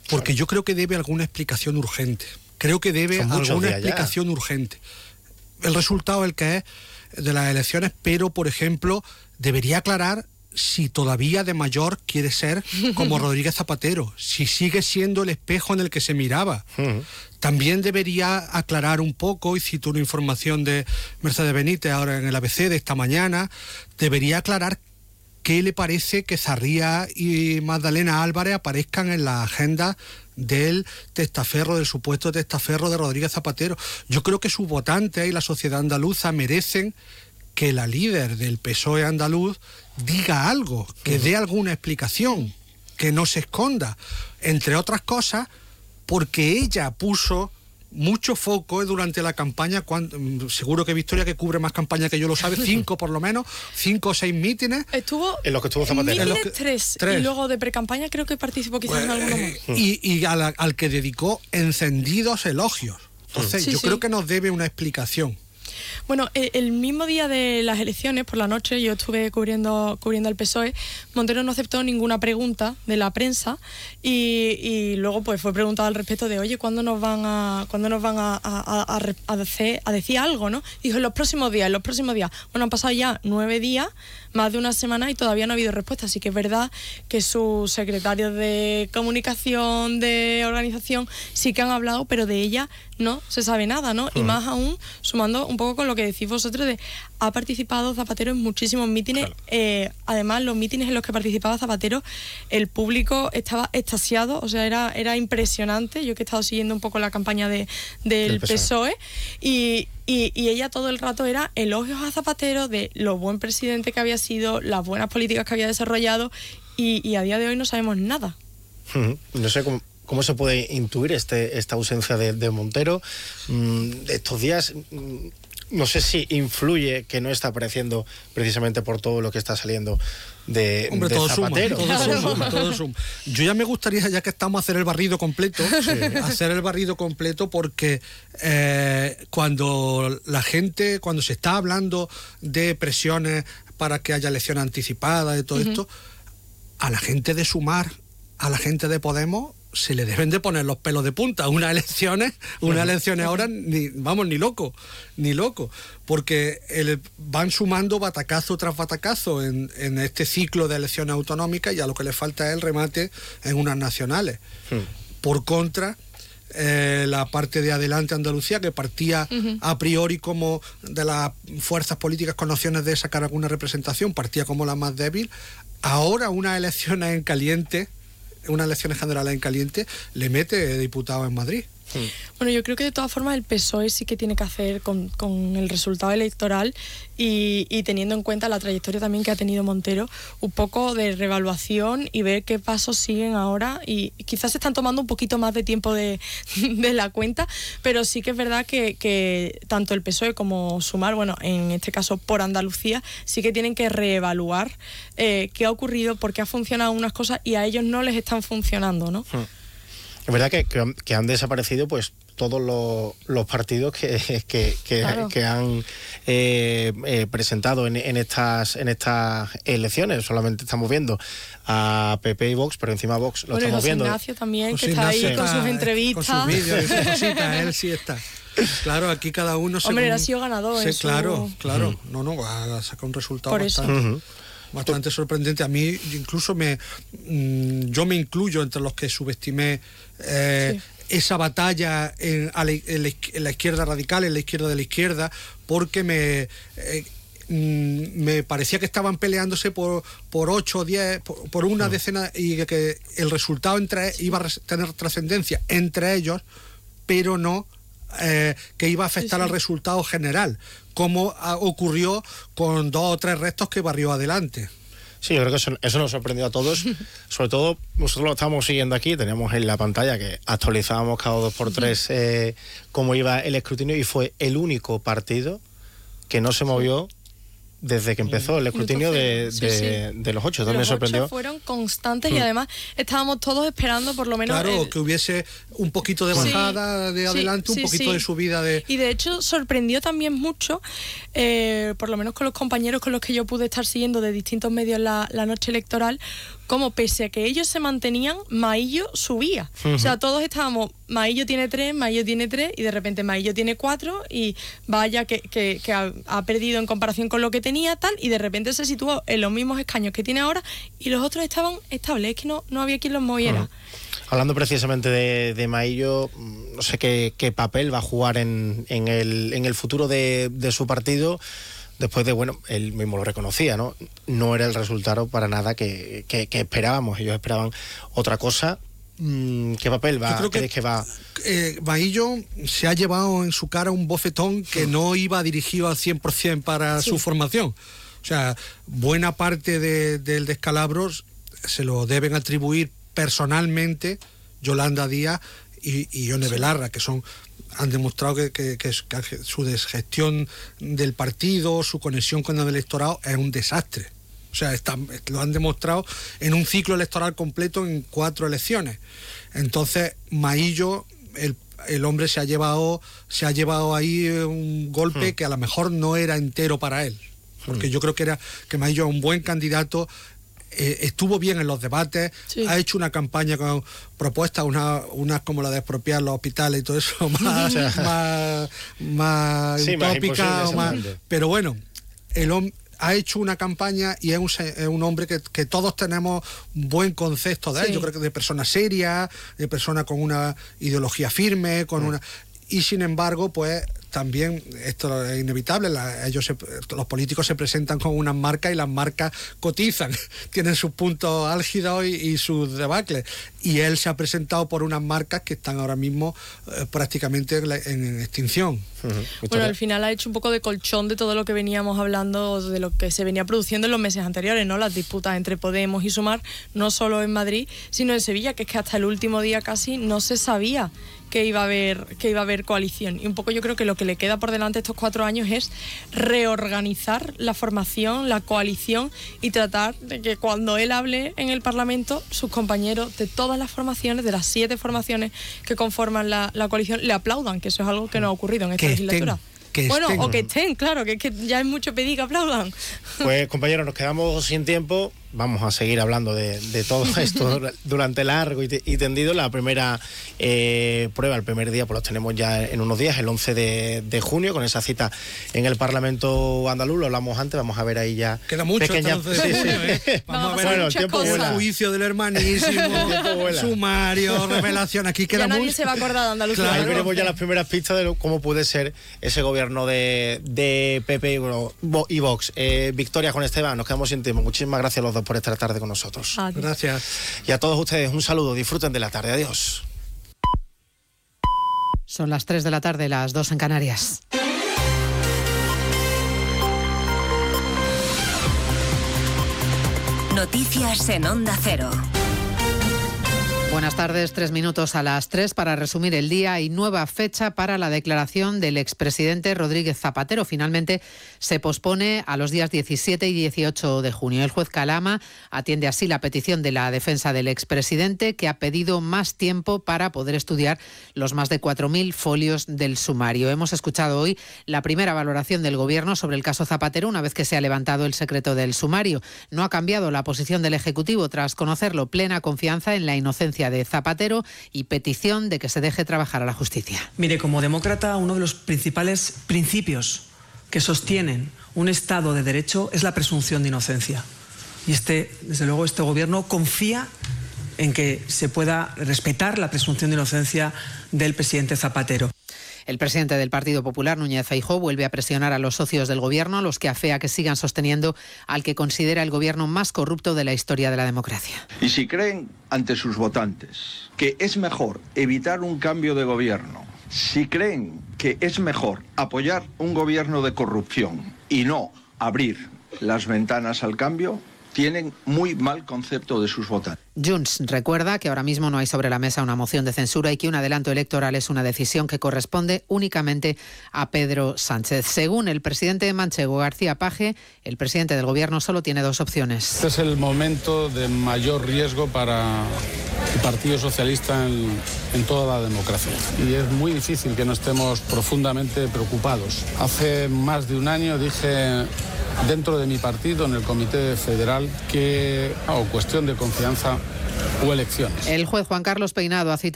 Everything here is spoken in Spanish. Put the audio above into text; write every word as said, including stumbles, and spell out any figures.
porque yo creo que debe alguna explicación urgente. Creo que debe alguna explicación urgente. El resultado es el que es de las elecciones, pero, por ejemplo, debería aclarar si todavía de mayor quiere ser como Rodríguez Zapatero, si sigue siendo el espejo en el que se miraba. Uh-huh. También debería aclarar un poco, y cito una información de Mercedes Benítez ahora en el A B C de esta mañana, debería aclarar qué le parece que Zarría y Magdalena Álvarez aparezcan en la agenda del testaferro, del supuesto testaferro de Rodríguez Zapatero. Yo creo que sus votantes y la sociedad andaluza merecen que la líder del P S O E andaluz diga algo, que uh-huh. dé alguna explicación, que no se esconda, entre otras cosas, porque ella puso mucho foco durante la campaña, cuando, seguro que Victoria, que cubre más campaña que yo lo sabe, cinco por lo menos, cinco o seis mítines. Estuvo en los que estuvo Zapatero. En mítines tres, tres, y luego de precampaña creo que participó quizás pues, en alguno más. Y, y al, al que dedicó encendidos elogios. Entonces sí, yo sí. creo que nos debe una explicación. Bueno, el mismo día de las elecciones, por la noche, yo estuve cubriendo cubriendo el P S O E. Montero no aceptó ninguna pregunta de la prensa y, y luego pues fue preguntado al respecto de, oye, ¿cuándo nos van a cuándo nos van a, a, a, a, decir, a decir algo, ¿no? Dijo, en los próximos días, en los próximos días. Bueno, han pasado ya nueve días, más de una semana, y todavía no ha habido respuesta. Así que es verdad que sus secretarios de comunicación, de organización, sí que han hablado, pero de ella no se sabe nada, ¿no? Uh-huh. Y más aún, sumando un poco con lo que decís vosotros de ha participado Zapatero en muchísimos mítines. Claro. Eh, además, los mítines en los que participaba Zapatero, el público estaba extasiado, o sea, era, era impresionante. Yo que he estado siguiendo un poco la campaña de, del P S O E, y, y, y ella todo el rato era elogios a Zapatero de lo buen presidente que había sido, las buenas políticas que había desarrollado, y, y a día de hoy no sabemos nada. Uh-huh. No sé cómo... ¿Cómo se puede intuir este, esta ausencia de, de Montero? Mm, estos días, mm, no sé si influye que no está apareciendo precisamente por todo lo que está saliendo de, Hombre, de todo Zapatero. Suma, todo suma, todo suma. Yo ya me gustaría, ya que estamos, a hacer el barrido completo, sí. hacer el barrido completo porque eh, cuando la gente, cuando se está hablando de presiones para que haya elecciones anticipadas y todo uh-huh. esto, a la gente de Sumar, a la gente de Podemos, se le deben de poner los pelos de punta. Unas elecciones, unas elecciones ahora, ni, vamos, ni loco, ni loco, porque el, van sumando batacazo tras batacazo en, en este ciclo de elecciones autonómicas, y a lo que le falta es el remate en unas nacionales. Hmm. Por contra, eh, la parte de Adelante Andalucía, que partía uh-huh. a priori como de las fuerzas políticas con opciones de sacar alguna representación, partía como la más débil. Ahora unas elecciones en caliente, unas elecciones generales en caliente, le mete diputado en Madrid. Sí. Bueno, yo creo que de todas formas el P S O E sí que tiene que hacer con, con el resultado electoral y, y teniendo en cuenta la trayectoria también que ha tenido Montero, un poco de reevaluación y ver qué pasos siguen ahora, y quizás se están tomando un poquito más de tiempo de, de la cuenta, pero sí que es verdad que, que tanto el P S O E como Sumar, bueno, en este caso por Andalucía, sí que tienen que reevaluar eh, qué ha ocurrido, por qué ha funcionado unas cosas y a ellos no les están funcionando, ¿no? Hmm. Es verdad que, que, que han desaparecido pues todos los, los partidos que, que, que, claro. que han eh, eh, presentado en, en estas en estas elecciones. Solamente estamos viendo a P P y Vox, pero encima Vox lo bueno, estamos José viendo. Ignacio también, José que está Ignacio ahí con sus entrevistas. Con sus vídeos y sus cositas, él sí está. Claro, aquí cada uno... Hombre, según, él ha sido ganador. Sí, en su... Claro, claro. Uh-huh. No, no, va a sacar un resultado Por bastante... eso. Uh-huh. Bastante sorprendente. A mí incluso me mmm, yo me incluyo entre los que subestimé eh, sí. esa batalla en, a la, en, la, en la izquierda radical, en la izquierda de la izquierda, porque me eh, mmm, me parecía que estaban peleándose por por ocho o diez, por, por una sí. decena, y que el resultado entre iba a tener trascendencia entre ellos, pero no eh, que iba a afectar sí, sí. al resultado general, como ocurrió con dos o tres restos que barrió Adelante. Sí, yo creo que eso, eso nos sorprendió a todos. Sobre todo, nosotros lo estamos siguiendo aquí, teníamos en la pantalla que actualizábamos cada dos por tres eh, cómo iba el escrutinio, y fue el único partido que no se movió desde que empezó el escrutinio de, sí, de, sí. de los ocho. También los sorprendió. Ocho fueron constantes y además estábamos todos esperando por lo menos... Claro, el... que hubiese un poquito de bajada sí, de Adelante, sí, un poquito sí. de subida de... Y de hecho sorprendió también mucho, eh, por lo menos con los compañeros con los que yo pude estar siguiendo de distintos medios la, la noche electoral, cómo pese a que ellos se mantenían, Maillo subía. Uh-huh. O sea, todos estábamos, Maillo tiene tres, Maillo tiene tres, y de repente Maillo tiene cuatro, y vaya que, que, que ha, ha perdido en comparación con lo que tenía, tal, y de repente se situó en los mismos escaños que tiene ahora, y los otros estaban estables, es que no, no había quien los moviera. Uh-huh. Hablando precisamente de, de Maillo, no sé qué, qué papel va a jugar en, en, el, en el futuro de, de su partido, después de, bueno, él mismo lo reconocía, ¿no? No era el resultado para nada que, que, que esperábamos, ellos esperaban otra cosa. ¿Qué papel va? Yo creo que, que va? Eh, Maillo se ha llevado en su cara un bofetón que no iba dirigido al cien por ciento para sí. su formación. O sea, buena parte de, del descalabro se lo deben atribuir personalmente Yolanda Díaz y, y Ione sí. Belarra, que son han demostrado que, que, que su desgestión del partido, su conexión con el electorado es un desastre. O sea, están, lo han demostrado en un ciclo electoral completo en cuatro elecciones. Entonces, Maillo, el, el hombre se ha llevado se ha llevado ahí un golpe hmm. que a lo mejor no era entero para él. Porque hmm. yo creo que era que Maillo es un buen candidato. Eh, estuvo bien en los debates, sí. ha hecho una campaña con propuestas, unas una como la de expropiar los hospitales y todo eso, más, más, más sí, utópica, más más, pero bueno, el hombre ha hecho una campaña y es un, es un hombre que, que todos tenemos buen concepto de él, sí. yo creo que de persona seria, de persona con una ideología firme, con sí. una... Y sin embargo, pues también esto es inevitable, la, ellos se, los políticos se presentan con unas marcas y las marcas cotizan, tienen sus puntos álgidos y, y sus debacles, y él se ha presentado por unas marcas que están ahora mismo eh, prácticamente en, en extinción. Uh-huh. Bueno, al final ha hecho un poco de colchón de todo lo que veníamos hablando, de lo que se venía produciendo en los meses anteriores, ¿no? Las disputas entre Podemos y Sumar, no solo en Madrid, sino en Sevilla, que es que hasta el último día casi no se sabía que iba a haber que iba a haber coalición, y un poco yo creo que lo que le queda por delante estos cuatro años es reorganizar la formación, la coalición, y tratar de que cuando él hable en el Parlamento, sus compañeros de todas las formaciones, de las siete formaciones que conforman la, la coalición, le aplaudan, que eso es algo que no ha ocurrido en esta que legislatura. Estén. Que bueno, estén. o que estén, claro, que, que ya es mucho pedir que aplaudan. Pues compañeros, nos quedamos sin tiempo. Vamos a seguir hablando de, de todo esto durante largo y, te, y tendido. La primera eh, prueba, el primer día, pues los tenemos ya en unos días, el once de, de junio, con esa cita en el Parlamento andaluz. Lo hablamos antes, vamos a ver ahí ya. Queda mucho pequeña... hasta el once de junio, ¿eh? Vamos, vamos a ver bueno, el tiempo vuela. Juicio del hermanísimo, sumario, revelación. Aquí queda ya nadie mucho. se va a acordar de Andalucía. Claro, ahí veremos ya las primeras pistas de cómo puede ser ese gobierno de, de P P y Vox. Eh, Victoria, con Esteban, nos quedamos sin tiempo. Muchísimas gracias a los dos por esta tarde con nosotros. Adiós. Gracias. Y a todos ustedes un saludo, disfruten de la tarde, adiós. Son las tres de la tarde, las dos en Canarias. Noticias en Onda Cero. Buenas tardes, tres minutos a las tres para resumir el día y nueva fecha para la declaración del expresidente Rodríguez Zapatero. Finalmente se pospone a los días diecisiete y dieciocho de junio. El juez Calama atiende así la petición de la defensa del expresidente, que ha pedido más tiempo para poder estudiar los más de cuatro mil folios del sumario. Hemos escuchado hoy la primera valoración del Gobierno sobre el caso Zapatero una vez que se ha levantado el secreto del sumario. No ha cambiado la posición del Ejecutivo tras conocerlo, plena confianza en la inocencia de Zapatero y petición de que se deje trabajar a la justicia. Mire, como demócrata, uno de los principales principios que sostienen un Estado de Derecho es la presunción de inocencia. Y este, desde luego, este Gobierno confía en que se pueda respetar la presunción de inocencia del presidente Zapatero. El presidente del Partido Popular, Núñez Feijóo, vuelve a presionar a los socios del Gobierno, a los que afea que sigan sosteniendo al que considera el Gobierno más corrupto de la historia de la democracia. Y si creen ante sus votantes que es mejor evitar un cambio de gobierno, si creen que es mejor apoyar un gobierno de corrupción y no abrir las ventanas al cambio, tienen muy mal concepto de sus votantes. Junts recuerda que ahora mismo no hay sobre la mesa una moción de censura y que un adelanto electoral es una decisión que corresponde únicamente a Pedro Sánchez. Según el presidente manchego García Page, el presidente del Gobierno solo tiene dos opciones. Este es el momento de mayor riesgo para el Partido Socialista en, en toda la democracia. Y es muy difícil que no estemos profundamente preocupados. Hace más de un año dije dentro de mi partido, en el Comité Federal, que o cuestión de confianza o elecciones. El juez Juan Carlos Peinado ha citado